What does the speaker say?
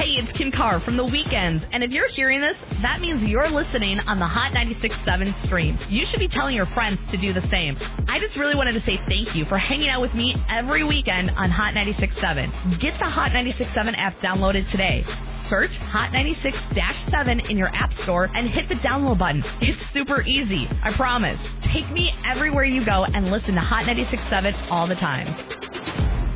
Hey, it's Kim Carr from The Weekends, and if you're hearing this, that means you're listening on the Hot 96.7 stream. You should be telling your friends to do the same. I just really wanted to say thank you for hanging out with me every weekend on Hot 96.7. Get the Hot 96.7 app downloaded today. Search Hot 96-7 in your app store and hit the download button. It's super easy, I promise. Take me everywhere you go and listen to Hot 96.7 all the time.